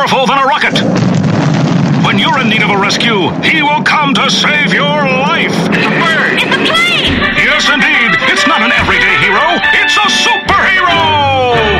powerful than a rocket. When you're in need of a rescue, he will come to save your life. It's a bird! It's a plane! Yes, indeed. It's not an average